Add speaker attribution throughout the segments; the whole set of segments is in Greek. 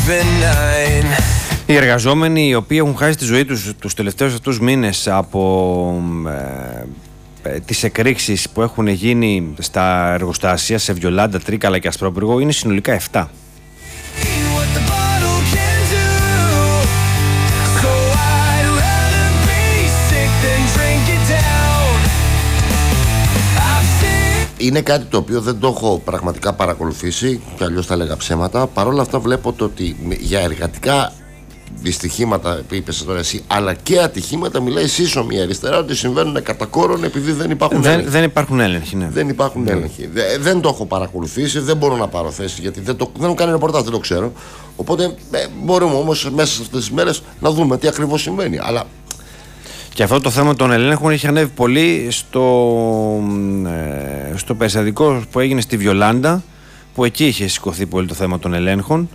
Speaker 1: Οι εργαζόμενοι οι οποίοι έχουν χάσει τη ζωή τους τελευταίους αυτούς μήνες από τις εκρήξεις που έχουν γίνει στα εργοστάσια σε Βιολάντα, Τρίκαλα και Ασπρόπυργο είναι συνολικά 7.
Speaker 2: Είναι κάτι το οποίο δεν το έχω πραγματικά παρακολουθήσει και αλλιώς θα έλεγα ψέματα. Παρ' όλα αυτά βλέπω το ότι για εργατικά δυστυχήματα που είπες τώρα εσύ, αλλά και ατυχήματα μιλάει σύσσωμη η αριστερά ότι συμβαίνουν κατά κόρον επειδή δεν υπάρχουν έλεγχοι.
Speaker 1: Δεν υπάρχουν έλεγχοι, ναι.
Speaker 2: Δεν υπάρχουν έλεγχοι. Δεν το έχω παρακολουθήσει, δεν μπορώ να πάρω θέση γιατί δεν έχω κάνει ρεπορτάζ, δεν το ξέρω. Οπότε μπορούμε όμως μέσα σε αυτές τις μέρες να δούμε τι ακριβώς συμβαίνει. Αλλά
Speaker 1: και αυτό το θέμα των ελέγχων έχει ανέβει πολύ στο περιστατικό που έγινε στη Βιολάντα, που εκεί είχε σηκωθεί πολύ το θέμα των ελέγχων.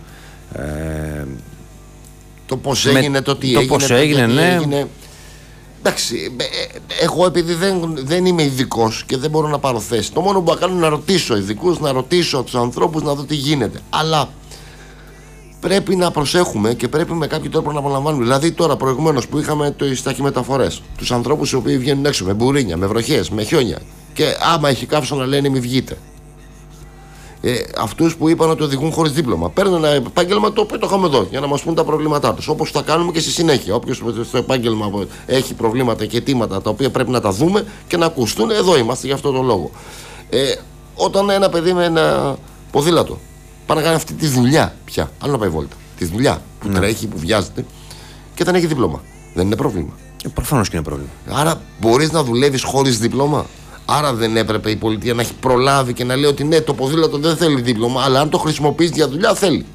Speaker 2: Το πώς έγινε, το τι έγινε. Εντάξει, εγώ επειδή δεν είμαι ειδικός και δεν μπορώ να πάρω θέση, το μόνο που θα κάνω είναι να ρωτήσω ειδικούς, να ρωτήσω τους ανθρώπους, να δω τι γίνεται. Αλλά πρέπει να προσέχουμε και πρέπει με κάποιο τρόπο να απολαμβάνουμε. Δηλαδή, τώρα προηγουμένως που είχαμε τις ταχυμεταφορές, τους ανθρώπους οι οποίοι βγαίνουν έξω με μπουρίνια, με βροχές, με χιόνια, και άμα έχει καύσο να λένε μη βγείτε. Αυτούς που είπαν ότι οδηγούν χωρίς δίπλωμα. Παίρνουν ένα επάγγελμα το οποίο το είχαμε εδώ για να μας πούν τα προβλήματά τους. Όπως θα κάνουμε και στη συνέχεια. Όποιος στο επάγγελμα έχει προβλήματα και αιτήματα τα οποία πρέπει να τα δούμε και να ακουστούν, εδώ είμαστε για αυτόν τον λόγο. Όταν ένα παιδί με ένα ποδήλατο πάει να κάνει αυτή τη δουλειά πια, άλλο να πάει βόλτα. Τη δουλειά που τρέχει, που βιάζεται και δεν έχει δίπλωμα. Δεν είναι πρόβλημα.
Speaker 1: Προφανώς και είναι πρόβλημα.
Speaker 2: Άρα μπορείς να δουλεύεις χωρίς δίπλωμα. Άρα δεν έπρεπε η πολιτεία να έχει προλάβει και να λέει ότι ναι, το ποδήλατο δεν θέλει δίπλωμα, αλλά αν το χρησιμοποιείς για δουλειά θέλει.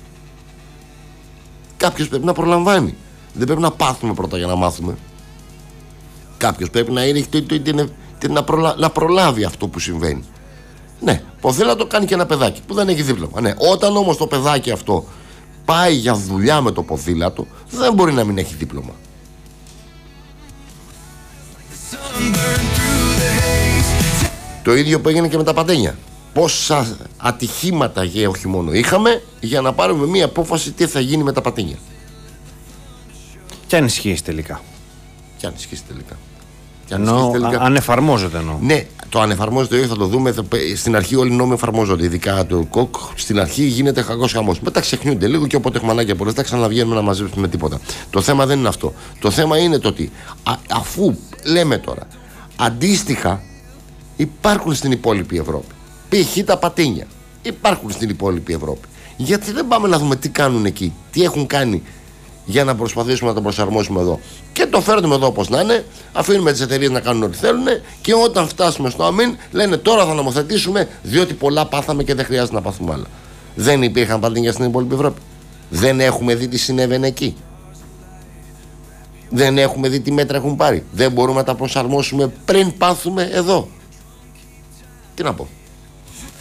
Speaker 2: Κάποιος πρέπει να προλαμβάνει. Δεν πρέπει να πάθουμε πρώτα για να μάθουμε. Κάποιος πρέπει να προλάβει αυτό που συμβαίνει. Ναι, ποδήλατο κάνει και ένα παιδάκι που δεν έχει δίπλωμα. Ναι, όταν όμως το παιδάκι αυτό πάει για δουλειά με το ποδήλατο, δεν μπορεί να μην έχει δίπλωμα. Το ίδιο που έγινε και με τα πατένια. Πόσα ατυχήματα και όχι μόνο είχαμε για να πάρουμε μία απόφαση τι θα γίνει με τα πατένια.
Speaker 1: Και αν ισχύει τελικά. Αν εφαρμόζεται εννοώ.
Speaker 2: Ναι, το αν εφαρμόζεται όχι θα το δούμε. Στην αρχή όλοι οι νόμοι εφαρμόζονται. Ειδικά το ΚΟΚ. Στην αρχή γίνεται χαγός χαμός. Μετά ξεχνιούνται λίγο και όποτε έχουμε ανάγκη από πολλές, τα ξαναβγαίνουμε να μαζέψουμε τίποτα. Το θέμα δεν είναι αυτό. Το θέμα είναι το ότι αφού λέμε τώρα αντίστοιχα υπάρχουν στην υπόλοιπη Ευρώπη. Π.χ. τα πατίνια υπάρχουν στην υπόλοιπη Ευρώπη. Γιατί δεν πάμε να δούμε τι κάνουν εκεί, τι έχουν κάνει για να προσπαθήσουμε να το προσαρμόσουμε εδώ. Και το φέρνουμε εδώ όπως να είναι, αφήνουμε τις εταιρείες να κάνουν ό,τι θέλουν και όταν φτάσουμε στο αμήν λένε τώρα θα νομοθετήσουμε διότι πολλά πάθαμε και δεν χρειάζεται να πάθουμε άλλα. Δεν υπήρχαν πατίνια στην υπόλοιπη Ευρώπη. Δεν έχουμε δει τι συνέβαινε εκεί. Δεν έχουμε δει τι μέτρα έχουν πάρει. Δεν μπορούμε να τα προσαρμόσουμε πριν πάθουμε εδώ. Τι να πω.